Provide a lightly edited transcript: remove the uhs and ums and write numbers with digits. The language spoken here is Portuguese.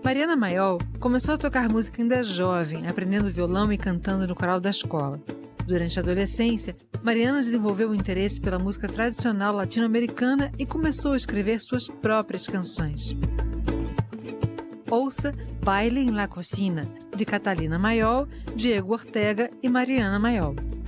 Mariana Mayol começou a tocar música ainda jovem, aprendendo violão e cantando no coral da escola. Durante a adolescência, Mariana desenvolveu o interesse pela música tradicional latino-americana e começou a escrever suas próprias canções. Ouça Baile en la Cocina, de Catalina Mayol, Diego Ortega e Mariana Mayol.